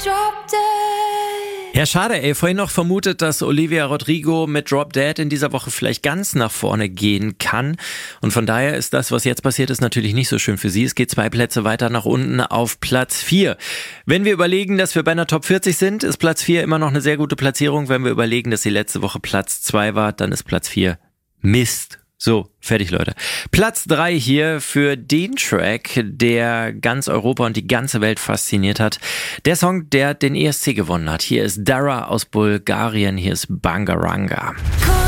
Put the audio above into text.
Ja, schade, ey. Vorhin noch vermutet, dass Olivia Rodrigo mit Drop Dead in dieser Woche vielleicht ganz nach vorne gehen kann. Und von daher ist das, was jetzt passiert ist, natürlich nicht so schön für sie. Es geht 2 Plätze weiter nach unten auf Platz 4. Wenn wir überlegen, dass wir bei einer Top 40 sind, ist Platz 4 immer noch eine sehr gute Platzierung. Wenn wir überlegen, dass sie letzte Woche Platz 2 war, dann ist Platz 4 Mist. So, fertig, Leute. Platz 3 hier für den Track, der ganz Europa und die ganze Welt fasziniert hat. Der Song, der den ESC gewonnen hat. Hier ist Dara aus Bulgarien, hier ist Bangaranga.